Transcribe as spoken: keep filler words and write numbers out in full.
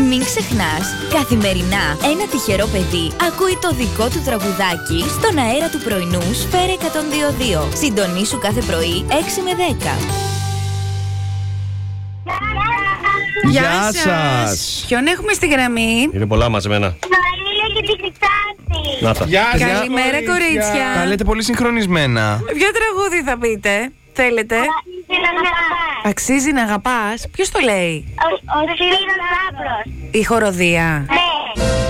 Μην ξεχνάς, καθημερινά ένα τυχερό παιδί ακούει το δικό του τραγουδάκι στον αέρα του πρωινού Σφαίρα εκατόν δύο κόμμα δύο. Συντονίσου κάθε πρωί έξι με δέκα. Γεια σας. Ποιον έχουμε στη γραμμή? Είναι πολλά μαζεμένα. Μαρίλα και την Χρυσάφη. Να τα. Γεια σας, Καλημέρα, κορίτσια. κορίτσια. Τα λέτε πολύ συγχρονισμένα. Ποιο τραγούδι θα πείτε? Θέλετε? Αξίζει να αγαπάς. Ποιος το λέει? Ο Σπύρος Λάμπρος. Η χοροδία. Ναι.